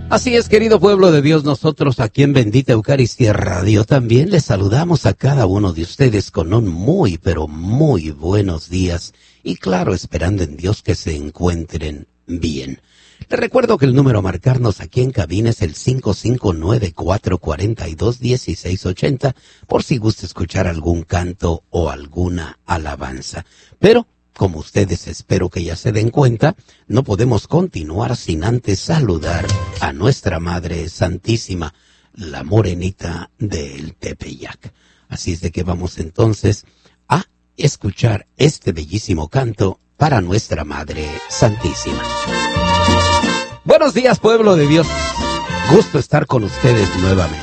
Así es, querido pueblo de Dios, nosotros aquí en Bendita Eucaristía Radio también les saludamos a cada uno de ustedes con un muy, pero muy buenos días y claro, esperando en Dios que se encuentren bien. Les recuerdo que el número a marcarnos aquí en cabina es el 5594421680 por si gusta escuchar algún canto o alguna alabanza. Pero como ustedes espero que ya se den cuenta, no podemos continuar sin antes saludar a nuestra Madre Santísima, la Morenita del Tepeyac. Así es de que vamos entonces a escuchar este bellísimo canto para nuestra Madre Santísima. Buenos días, pueblo de Dios. Gusto estar con ustedes nuevamente.